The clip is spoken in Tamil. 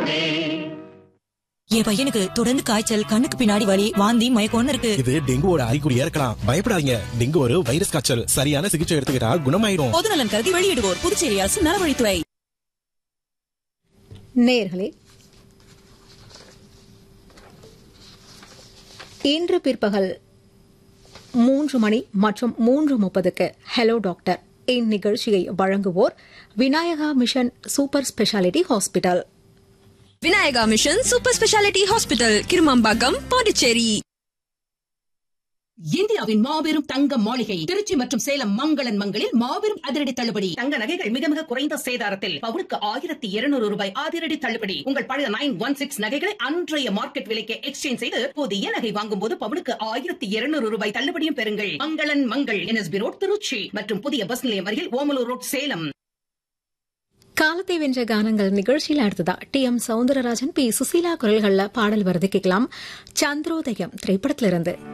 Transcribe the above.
என் பையனுக்கு தொடர்ந்து காய்ச்சல், கண்ணுக்கு பின்னாடி வலி, வாந்தி, மயக்கம்னு இருக்கு. இது டெங்குவோட அறிகுறியா இருக்கலாம். பயப்படாதீங்க. டெங்கு ஒரு வைரஸ் காய்ச்சல். சரியான சிகிச்சை எடுத்துக்கிட்டா குணமாயிடும். பொதுநலன் கருதி வெளியிடுவோர் புதுச்சேரி அரசு நலவழித்துறை. நேயர்களே, இன்று பிற்பகல் 3 மணி மற்றும் 3:30க்கு ஹலோ டாக்டர் இந்நிகழ்ச்சியை வழங்குவோர் Vinayaka mission super speciality hospital. Vinayaka mission super speciality hospital, Kirumampakkam, Pondicherry. இந்தியாவின் மாபெரும் தங்க மாளிகை திருச்சி மற்றும் சேலம் மங்களன் மங்களில் மாபெரும் அதிரடி தள்ளுபடி. தங்க நகைகள் மிக மிக குறைந்த சேதாரத்தில் பவுனுக்கு 1200 ரூபாய் அதிரடி தள்ளுபடி. உங்கள் பழைய 916 நகைகளை அன்றைய மார்க்கெட் விலைக்கு எக்ஸ்சேஞ்ச் செய்து புதிய நகை வாங்கும் போது பவுனுக்கு 1200 ரூபாய் தள்ளுபடியும் பெறுங்கள். மங்களன் மங்கள், NSB ரோட், திருச்சி மற்றும் புதிய பஸ் நிலையம் அருகில் ஓமலூர் ரோட், சேலம். காலத்தை வென்ற கானங்கள் நிகழ்ச்சியில் அடுத்ததா TM சௌந்தரராஜன், P சுசீலா குரல்கள்ல பாடல் வருது கேட்கலாம். சந்திரோதயம் திரைப்படத்திலிருந்து.